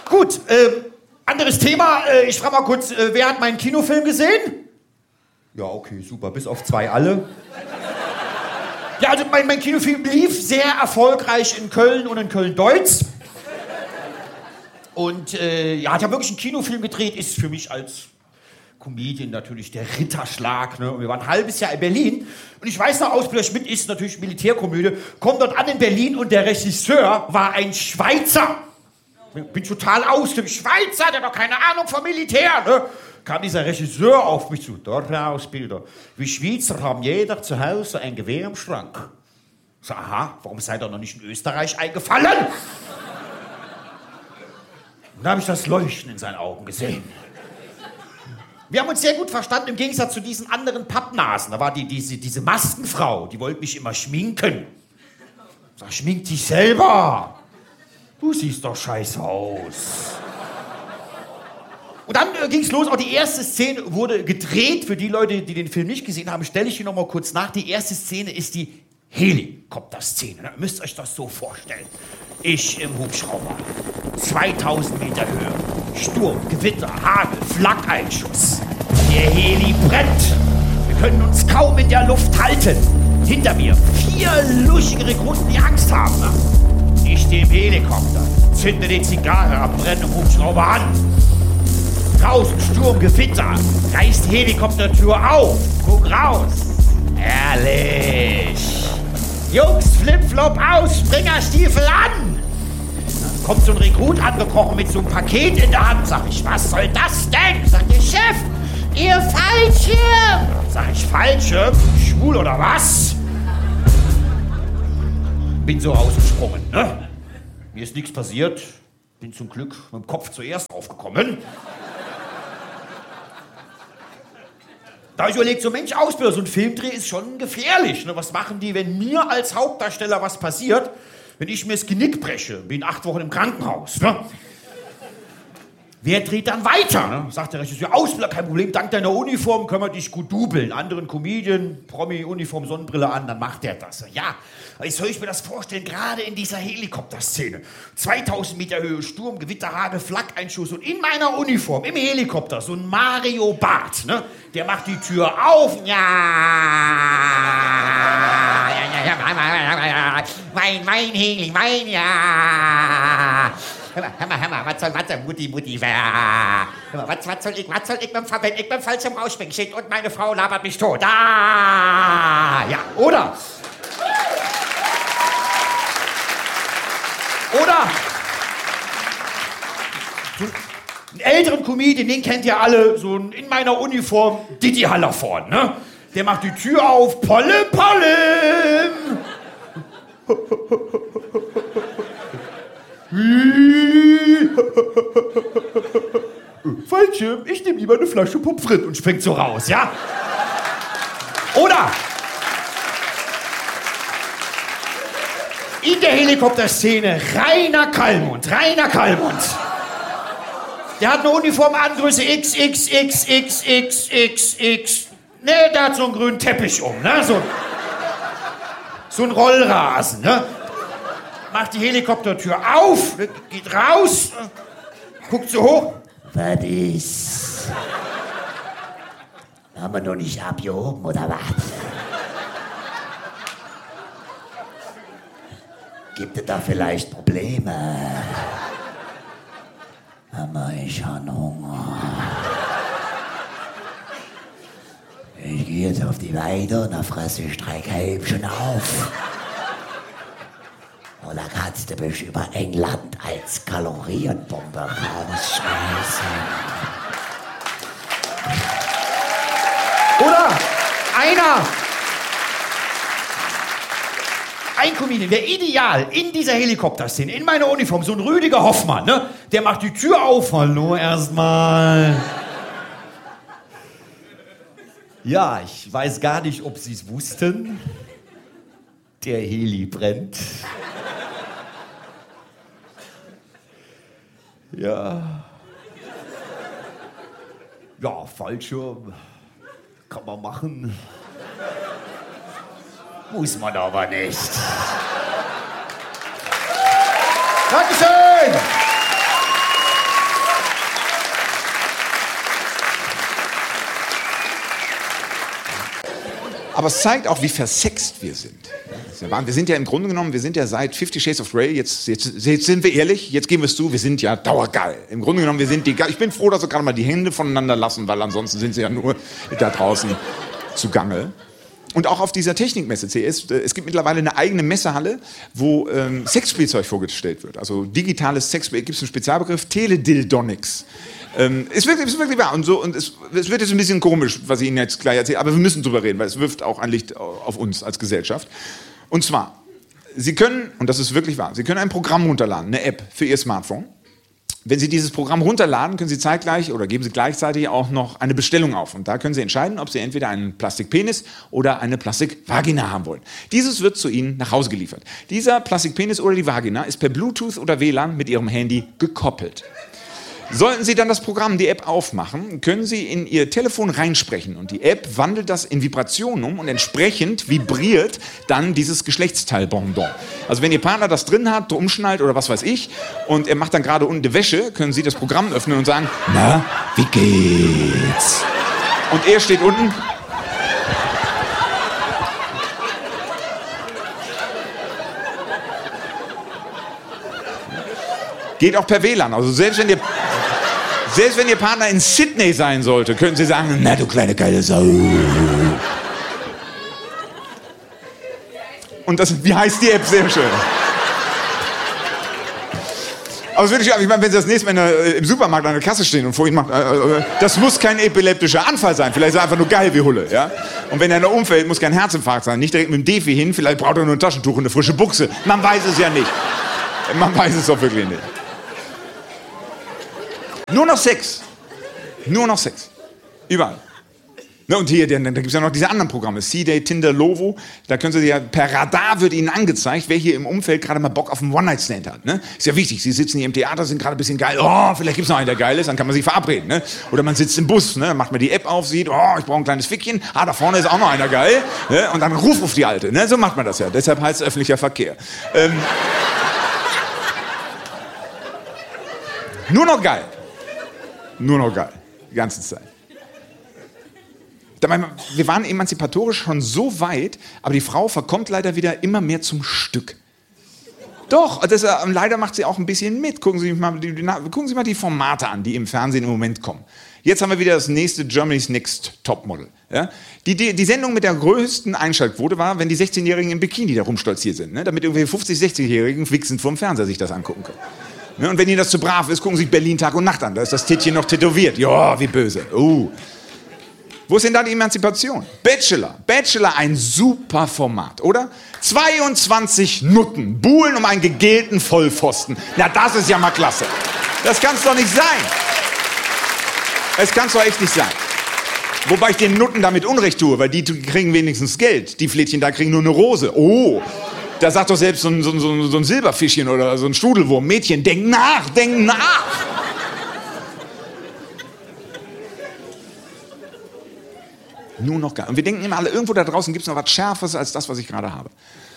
Gut, anderes Thema. Ich frage mal kurz, wer hat meinen Kinofilm gesehen? Ja, okay, super. Bis auf 2 alle. Ja, also mein Kinofilm lief sehr erfolgreich in Köln und in Köln-Deutz. Und ja, ich habe wirklich einen Kinofilm gedreht. Ist für mich als Comedian natürlich der Ritterschlag. Ne? Und wir waren ein halbes Jahr in Berlin. Und ich weiß noch, Ausbilder Schmidt ist natürlich Militärkomödie. Kommt dort an in Berlin und der Regisseur war ein Schweizer. Bin total aus dem Schweizer, der hat doch keine Ahnung vom Militär. Ne? Kam dieser Regisseur auf mich zu. Dort, Herr Ausbilder, wir Schweizer haben jeder zu Hause ein Gewehr im Schrank. Ich so, aha, warum seid ihr noch nicht in Österreich eingefallen? Und da habe ich das Leuchten in seinen Augen gesehen. Wir haben uns sehr gut verstanden, im Gegensatz zu diesen anderen Pappnasen. Da war diese Maskenfrau, die wollte mich immer schminken. Ich sag, schmink dich selber. Du siehst doch scheiße aus. Und dann ging's los, auch die erste Szene wurde gedreht. Für die Leute, die den Film nicht gesehen haben, stelle ich hier noch mal kurz nach. Die erste Szene ist die Helikopter-Szene. Ihr müsst euch das so vorstellen. Ich im Hubschrauber, 2000 Meter Höhe, Sturm, Gewitter, Hagel, Flakeinschuss. Der Heli brennt. Wir können uns kaum in der Luft halten. Hinter mir 4 luschige Rekruten, die Angst haben. Ich stehe im Helikopter, zünde die Zigarre ab, brenne im Hubschrauber an. Draußen Sturm, Gewitter, reißt die Helikoptertür auf, guck raus. Ehrlich. Jungs, Flipflop aus, Springerstiefel an. Dann kommt so ein Rekrut angekrochen mit so einem Paket in der Hand. Sag ich, was soll das denn? Sagt der Chef, Ihr Fallschirm. Sag ich, Fallschirm? Schwul oder was? Bin so rausgesprungen, ne? Mir ist nichts passiert. Bin zum Glück mit dem Kopf zuerst aufgekommen. Da hab ich überlegt, so Mensch, Ausbilder, so ein Filmdreh ist schon gefährlich. Ne? Was machen die, wenn mir als Hauptdarsteller was passiert, wenn ich mir das Genick breche? Bin 8 Wochen im Krankenhaus. Ne? Wer dreht dann weiter? Ne? Sagt der Regisseur, Ausbilder, kein Problem, dank deiner Uniform können wir dich gut dubeln. Anderen Comedian, Promi, Uniform, Sonnenbrille an, dann macht der das. Ja, wie soll ich mir das vorstellen, gerade in dieser Helikopterszene. 2000 Meter Höhe, Sturm, Gewitter, Hagel, Flakeinschuss und in meiner Uniform, im Helikopter, so ein Mario Barth, ne? Der macht die Tür auf. Ja, mein Heli, mein, ja. Hör mal, was soll Mutti, was soll ich wenn ich beim Fallschirm rausspringen steht und meine Frau labert mich tot. Ah, ja, oder? So einen älteren Comedian, den kennt ihr alle, so ein in meiner Uniform Didi Hallervorden, ne? Der macht die Tür auf, Polle, Polle. Fallschirm, ich nehme lieber eine Flasche Pommes frites und springt so raus, ja? Oder in der Helikopterszene Rainer Kallmund. Der hat eine Uniform an, Größe XXXXXXX. Ne, der hat so einen grünen Teppich um, ne? So ein Rollrasen, ne? Macht die Helikoptertür auf, geht raus, guckt so hoch. Was ist? Haben wir noch nicht abgehoben, oder was? Gibt es da vielleicht Probleme? Aber ich habe Hunger. Ich gehe jetzt auf die Weide und da fresse ich 3 Kälbchen auf. Und da kannst du mich über England als Kalorienbombe rausschmeißen. Oder ein Comedian, der ideal in dieser Helikopterszene, in meiner Uniform, so ein Rüdiger Hoffmann, ne? Der macht die Tür auf. Hallo erstmal. Ja, ich weiß gar nicht, ob Sie es wussten. Der Heli brennt. Ja. Ja, Fallschirm kann man machen. Muss man aber nicht. Dankeschön! Aber es zeigt auch, wie versext wir sind. Wir sind ja im Grunde genommen, wir sind ja seit 50 Shades of Grey, jetzt sind wir ehrlich, jetzt geben wir es zu, wir sind ja dauergeil. Im Grunde genommen, wir sind die geil. Ich bin froh, dass wir gerade mal die Hände voneinander lassen, weil ansonsten sind sie ja nur da draußen zugange. Und auch auf dieser Technikmesse CS, es gibt mittlerweile eine eigene Messehalle, wo Sexspielzeug vorgestellt wird. Also digitales Sexspielzeug, gibt es einen Spezialbegriff, Teledildonics. Ist wirklich wahr. Und es wird jetzt ein bisschen komisch, was ich Ihnen jetzt gleich erzähle, aber wir müssen drüber reden, weil es wirft auch ein Licht auf uns als Gesellschaft. Und zwar, Sie können, und das ist wirklich wahr, Sie können ein Programm runterladen, eine App für Ihr Smartphone. Wenn Sie dieses Programm runterladen, können Sie zeitgleich oder geben Sie gleichzeitig auch noch eine Bestellung auf. Und da können Sie entscheiden, ob Sie entweder einen Plastikpenis oder eine Plastikvagina haben wollen. Dieses wird zu Ihnen nach Hause geliefert. Dieser Plastikpenis oder die Vagina ist per Bluetooth oder WLAN mit Ihrem Handy gekoppelt. Sollten Sie dann das Programm, die App aufmachen, können Sie in Ihr Telefon reinsprechen und die App wandelt das in Vibrationen um und entsprechend vibriert dann dieses Geschlechtsteilbonbon. Also wenn Ihr Partner das drin hat, umschnallt oder was weiß ich und er macht dann gerade unten die Wäsche, können Sie das Programm öffnen und sagen, na, wie geht's? Und er steht unten. Geht auch per WLAN, also selbst wenn Ihr Partner in Sydney sein sollte, können Sie sagen, na du kleine geile Sau. Und das, wie heißt die App? Sehr schön. Aber wirklich, ich meine, wenn Sie das nächste Mal im Supermarkt an der Kasse stehen und vor Ihnen macht, das muss kein epileptischer Anfall sein, vielleicht ist er einfach nur geil wie Hulle. Ja? Und wenn er da umfällt, muss kein Herzinfarkt sein, nicht direkt mit dem Defi hin, vielleicht braucht er nur ein Taschentuch und eine frische Buchse. Man weiß es ja nicht. Man weiß es doch wirklich nicht. Nur noch Sex. Nur noch Sex. Überall. Ne, und hier, dann gibt es ja noch diese anderen Programme. C-Day, Tinder, Lovo. Da können Sie ja, per Radar wird Ihnen angezeigt, wer hier im Umfeld gerade mal Bock auf einen One-Night-Stand hat. Ne? Ist ja wichtig. Sie sitzen hier im Theater, sind gerade ein bisschen geil. Oh, vielleicht gibt es noch einen, der geil ist. Dann kann man sich verabreden. Ne? Oder man sitzt im Bus, ne? Dann macht man die App auf, sieht, oh, ich brauche ein kleines Fickchen. Ah, da vorne ist auch noch einer geil. Ne? Und dann ruf auf die Alte. Ne? So macht man das ja. Deshalb heißt es öffentlicher Verkehr. Nur noch geil. Nur noch geil. Die ganze Zeit. Wir waren emanzipatorisch schon so weit, aber die Frau verkommt leider wieder immer mehr zum Stück. Doch, leider macht sie auch ein bisschen mit. Gucken Sie mal die Formate an, die im Fernsehen im Moment kommen. Jetzt haben wir wieder das nächste Germany's Next Topmodel. Ja? Die Sendung mit der größten Einschaltquote war, wenn die 16-Jährigen im Bikini da rumstolziert sind, ne? Damit irgendwie 50-, 60-Jährigen wichsend vorm Fernseher sich das angucken können. Ne? Und wenn Ihnen das zu brav ist, gucken Sie sich Berlin Tag und Nacht an. Da ist das Tittchen noch tätowiert. Ja, wie böse. Wo ist denn da die Emanzipation? Bachelor, ein super Format, oder? 22 Nutten buhlen um einen gegelten Vollpfosten. Na, das ist ja mal klasse. Das kann's doch nicht sein. Es kann's doch echt nicht sein. Wobei ich den Nutten damit Unrecht tue, weil die kriegen wenigstens Geld. Die Flädchen da kriegen nur eine Rose. Oh, da sagt doch selbst so ein Silberfischchen oder so ein Strudelwurm, Mädchen, denk nach. Nur noch geil. Und wir denken immer alle, irgendwo da draußen gibt es noch was Schärferes als das, was ich gerade habe.